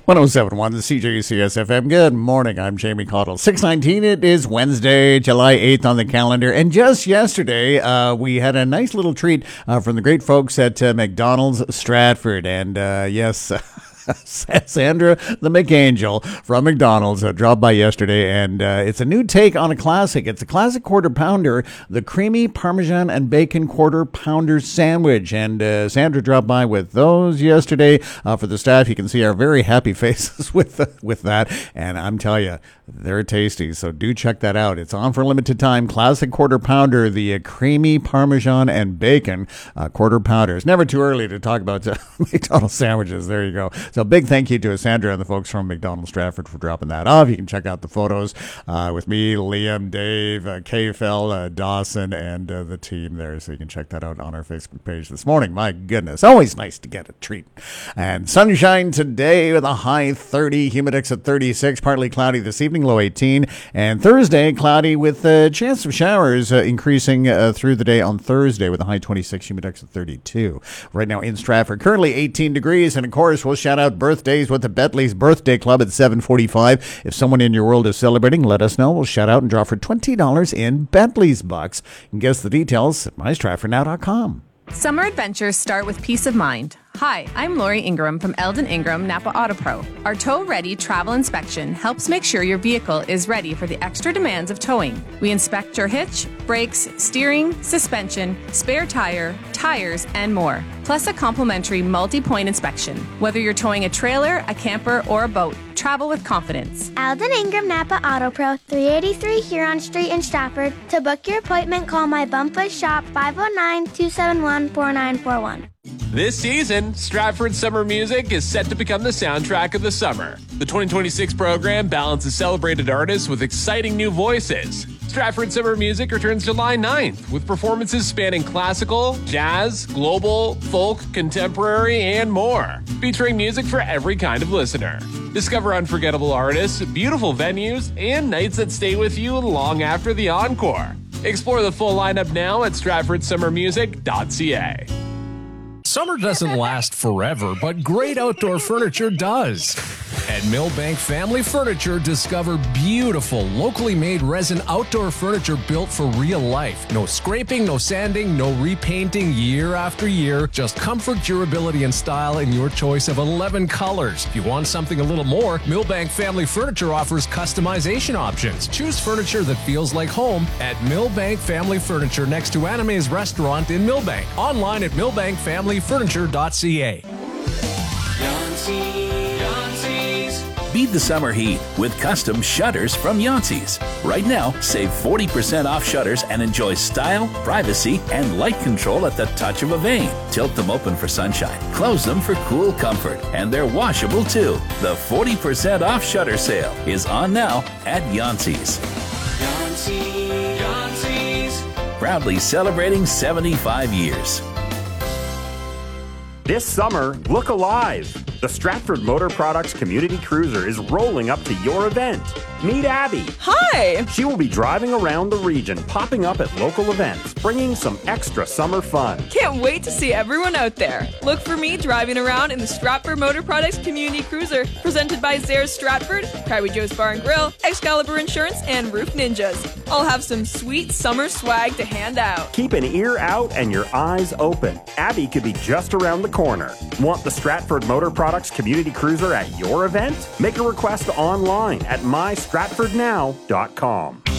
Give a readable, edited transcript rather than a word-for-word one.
107.1, the CJCS FM. Good morning. I'm Jamie Cottle. 6:19. It is Wednesday, July 8th on the calendar. And just yesterday, we had a nice little treat from the great folks at McDonald's Stratford. And yes, Sandra the McAngel from McDonald's dropped by yesterday, and it's a new take on a classic. It's a classic quarter pounder, the creamy Parmesan and bacon quarter pounder sandwich. And Sandra dropped by with those yesterday. For the staff, you can see our very happy faces with that. And I'm telling you, they're tasty. So do check that out. It's on for a limited time. Classic quarter pounder, the creamy Parmesan and bacon quarter pounder. It's never too early to talk about McDonald's sandwiches. There you go. So big thank you to Sandra and the folks from McDonald's Stratford for dropping that off. You can check out the photos with me, Liam, Dave, K-Fel, Dawson, and the team there. So you can check that out on our Facebook page this morning. My goodness, always nice to get a treat. And sunshine today with a high 30, humidex at 36, partly cloudy this evening, low 18. And Thursday, cloudy with a chance of showers increasing through the day on Thursday with a high 26, humidex at 32. Right now in Stratford, currently 18 degrees. And of course, we'll shout out birthdays with the Betley's Birthday Club at 7:45. If someone in your world is celebrating, let us know. We'll shout out and draw for $20 in Betley's bucks. You can guess the details at mystratfordnow.com. Summer adventures start with peace of mind. Hi, I'm Lori Ingram from Eldon Ingram Napa Auto Pro. Our tow-ready travel inspection helps make sure your vehicle is ready for the extra demands of towing. We inspect your hitch, brakes, steering, suspension, spare tire, tires, and more. Plus a complimentary multi-point inspection. Whether you're towing a trailer, a camper, or a boat, travel with confidence. Eldon Ingram Napa Auto Pro, 383 Huron Street in Stratford. To book your appointment, call my Bumpus Shop 509-271-4941. This season, Stratford Summer Music is set to become the soundtrack of the summer. The 2026 program balances celebrated artists with exciting new voices. Stratford Summer Music returns July 9th with performances spanning classical, jazz, global, folk, contemporary, and more, featuring music for every kind of listener. Discover unforgettable artists, beautiful venues, and nights that stay with you long after the encore. Explore the full lineup now at stratfordsummermusic.ca. Summer doesn't last forever, but great outdoor furniture does. At Millbank Family Furniture, discover beautiful, locally made resin outdoor furniture built for real life. No scraping, no sanding, no repainting year after year. Just comfort, durability, and style in your choice of 11 colors. If you want something a little more, Millbank Family Furniture offers customization options. Choose furniture that feels like home at Millbank Family Furniture next to Anime's Restaurant in Millbank. Online at millbankfamilyfurniture.ca. Beat the summer heat with custom shutters from Yancey's. Right now, save 40% off shutters and enjoy style, privacy, and light control at the touch of a vein. Tilt them open for sunshine, close them for cool comfort, and they're washable too. The 40% off shutter sale is on now at Yancey's. Yancey's. Proudly celebrating 75 years. This summer, look alive. The Stratford Motor Products Community Cruiser is rolling up to your event. Meet Abby. Hi! She will be driving around the region, popping up at local events, bringing some extra summer fun. Can't wait to see everyone out there. Look for me driving around in the Stratford Motor Products Community Cruiser, presented by Zares Stratford, Kyree Joe's Bar and Grill, Excalibur Insurance, and Roof Ninjas. I'll have some sweet summer swag to hand out. Keep an ear out and your eyes open. Abby could be just around the corner. Want the Stratford Motor Products Community Cruiser at your event? Make a request online at mystratfordnow.com.